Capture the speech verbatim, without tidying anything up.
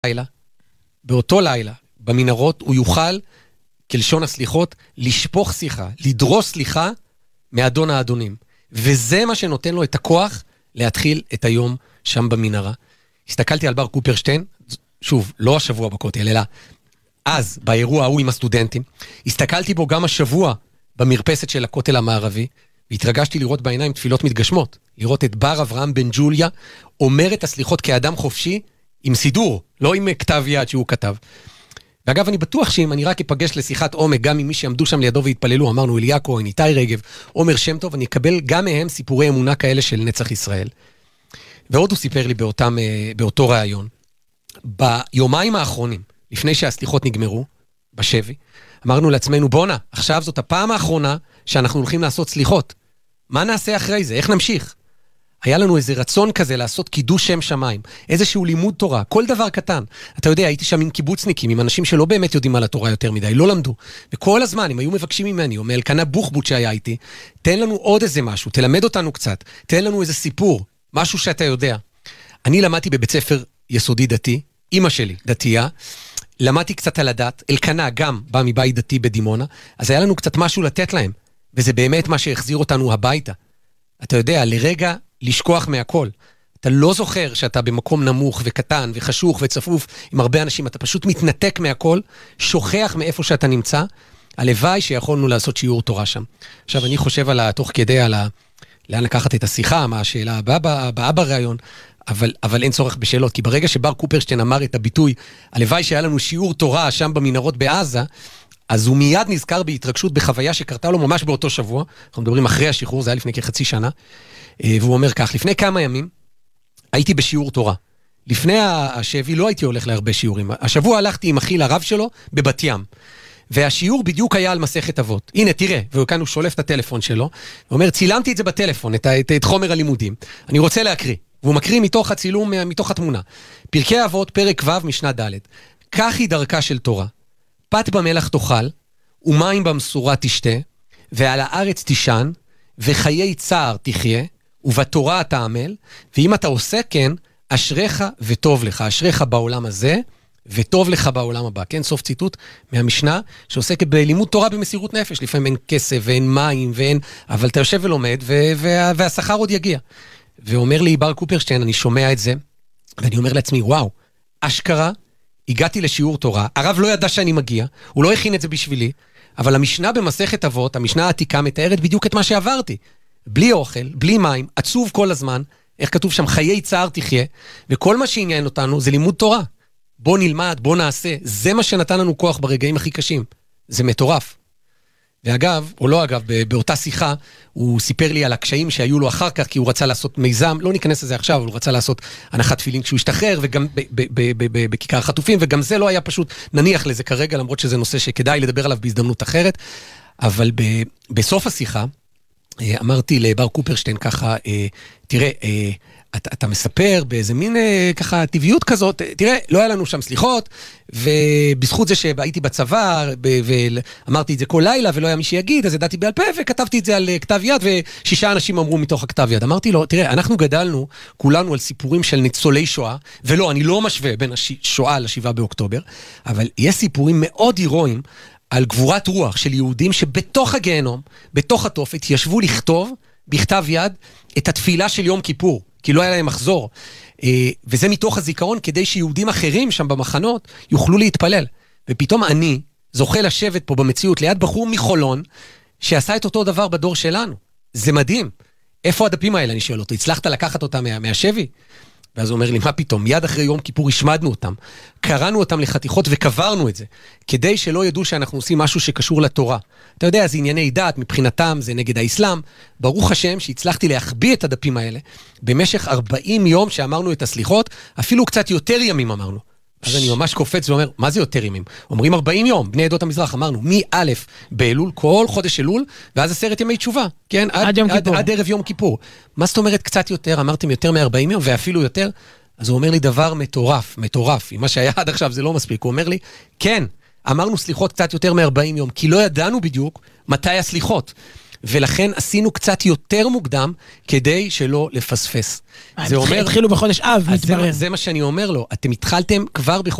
לילה, באותו לילה, במנהרות, הוא יוכל, כלשון הסליחות, לשפוך סליחה, לדרוס סליחה מאדון האדונים. וזה מה שנותן לו את הכוח להתחיל את היום שם במנהרה. הסתכלתי על בר קופרשטיין, שוב, לא השבוע בכותל, אלא אז, באירוע ההוא עם הסטודנטים, הסתכלתי בו גם השבוע במרפסת של הכותל המערבי, והתרגשתי לראות בעיניים תפילות מתגשמות, לראות את בר אברהם בן ג'וליה, אומר את הסליחות כאדם חופשי, עם סידור, לא עם כתב יד שהוא כתב. ואגב, אני בטוח שאם אני רק אפגש לשיחת עומק, גם עם מי שעמדו שם לידו והתפללו, אמרנו אליה כהן, איתי רגב, עומר שם טוב, אני אקבל גם מהם סיפורי אמונה כאלה של נצח ישראל. ועוד הוא סיפר לי באותם, באותו רעיון, ביומיים האחרונים, לפני שהסליחות נגמרו, בשבי, אמרנו לעצמנו, בונה, עכשיו זאת הפעם האחרונה שאנחנו הולכים לעשות סליחות. מה נעשה אחרי זה? איך נמשיך? היה לנו איזה רצון כזה לעשות קידוש שם שמיים, איזשהו לימוד תורה, כל דבר קטן. אתה יודע, הייתי שם עם קיבוצניקים, עם אנשים שלא באמת יודעים על התורה יותר מדי, לא למדו. וכל הזמן הם היו מבקשים ממני, או מאלקנה בוחבוט שהיה איתי, תן לנו עוד איזה משהו, תלמד אותנו קצת, תן לנו איזה סיפור, משהו שאתה יודע. אני למדתי בבית ספר יסודי דתי, אמא שלי דתייה, למדתי קצת על הדת, אלקנה גם בא מבית דתי בדימונה, אז היה לנו קצת משהו לתת להם, וזה באמת מה שהחזיר אותנו הביתה. אתה יודע, לרגע לשכוח מהכל. אתה לא זוכר שאתה במקום נמוך וקטן וחשוך וצפוף עם הרבה אנשים, אתה פשוט מתנתק מהכל, שוכח מאיפה שאתה נמצא, הלוואי שיכולנו לעשות שיעור תורה שם. עכשיו אני חושב על תוך כדי על ה... לאן לקחת את השיחה, מה השאלה הבאה, הבאה ברעיון, אבל, אבל אין צורך בשאלות, כי ברגע שבר קופרשטיין אמר את הביטוי, הלוואי שהיה לנו שיעור תורה שם במנהרות בעזה, אז הוא מיד נזכר בהתרגשות בחוויה שקרתה לו ממש באותו שבוע, אנחנו מדברים אחרי השחרור, זה היה לפני כחצי שנה, והוא אומר כך, לפני כמה ימים הייתי בשיעור תורה. לפני השבי לא הייתי הולך להרבה שיעורים. השבוע הלכתי עם אחי לרב שלו בבת ים. והשיעור בדיוק היה על מסכת אבות. הנה, תראה, וכאן הוא שולף את הטלפון שלו, ואומר, צילמתי את זה בטלפון, את, את, את חומר הלימודים. אני רוצה להקריא. והוא מקריא מתוך הצילום, מתוך התמונה. פרקי אבות, פרק ו' משנה ד'. כך היא דרכה של תורה. פת במלח תאכל, ומים במשורה תשתה, ועל הארץ תישן, וחיי צער תחיה, ובתורה תעמל, ואם אתה עושה כן, אשריך וטוב לך, אשריך בעולם הזה, וטוב לך בעולם הבא, כן? סוף ציטוט מהמשנה, שעוסקת בלימוד תורה במסירות נפש, לפעמים אין כסף ואין מים ואין, אבל אתה יושב ולומד, ו- וה- והשכר עוד יגיע. ואומר לי בר קופרשטיין, אני שומע את זה, ואני אומר לעצמי, וואו, אשכרה, הגעתי לשיעור תורה, הרב לא ידע שאני מגיע, הוא לא הכין את זה בשבילי, אבל המשנה במסכת אבות, המשנה העתיקה מתארת בדיוק את מה שעברתי. בלי אוכל, בלי מים, עצוב כל הזמן, איך כתוב שם, חיי צער תחיה, וכל מה שעניין אותנו זה לימוד תורה. בוא נלמד, בוא נעשה, זה מה שנתן לנו כוח ברגעים הכי קשים. זה מטורף. ואגב, או לא אגב, באותה שיחה, הוא סיפר לי על הקשיים שהיו לו אחר כך, כי הוא רצה לעשות מיזם, לא ניכנס לזה עכשיו, אבל הוא רצה לעשות הנחת תפילין כשהוא השתחרר, וגם בכיכר החטופים, וגם זה לא היה פשוט, נניח לזה כרגע, למרות שזה נושא שכדאי לדבר עליו בהזדמנות אחרת, אבל בסוף השיחה, אמרתי לבר קופרשטיין ככה, תראה, אתה, אתה מספר באיזה מין ככה טבעיות כזאת, תראה, לא היה לנו שם סליחות, ובזכות זה שהייתי בצבא, ואמרתי את זה כל לילה, ולא היה מי שיגיד, אז ידעתי בעל פה, וכתבתי את זה על כתב יד, ושישה אנשים אמרו מתוך הכתב יד. אמרתי לו, תראה, אנחנו גדלנו כולנו על סיפורים של ניצולי שואה, ולא, אני לא משווה בין השואה לשבעה באוקטובר, אבל יש סיפורים מאוד הירואיים, על גבורת רוח של יהודים שבתוך הגיהנום, בתוך התופת, ישבו לכתוב בכתב יד את התפילה של יום כיפור, כי לא היה להם מחזור. וזה מתוך הזיכרון כדי שיהודים אחרים שם במחנות יוכלו להתפלל. ופתאום אני זוכה לשבת פה במציאות ליד בחור מחולון, שעשה את אותו דבר בדור שלנו. זה מדהים. איפה הדפים האלה? אני שואל אותו, הצלחת לקחת אותם מה, מהשבי? ואז הוא אומר לי, מה פתאום? מיד אחרי יום כיפור השמדנו אותם. קראנו אותם לחתיכות וקברנו את זה. כדי שלא ידעו שאנחנו עושים משהו שקשור לתורה. אתה יודע, זה ענייני דת, מבחינתם זה נגד האסלאם. ברוך השם שהצלחתי להחביא את הדפים האלה. במשך ארבעים יום שאמרנו את הסליחות, אפילו קצת יותר ימים אמרנו. אז אני ממש קופץ ואומר, מה זה יותר ימים? אומרים ארבעים יום, בני עדות המזרח, אמרנו, מא' באלול, כל חודש אלול, ואז עשרת ימי תשובה, כן? עד, עד, יום עד, עד ערב יום כיפור. מה זאת אומרת קצת יותר? אמרתם יותר מ-ארבעים יום, ואפילו יותר? אז הוא אומר לי דבר מטורף, מטורף. מה שהיה עד עכשיו זה לא מספיק. הוא אומר לי, כן, אמרנו סליחות קצת יותר מ-ארבעים יום, כי לא ידענו בדיוק מתי הסליחות. ולכן עשינו קצת יותר מוקדם, כדי שלא לפספס. זה אומר... התחילו בחודש אב, מתברר. זה מה שאני אומר לו, אתם התחלתם כבר בחודש...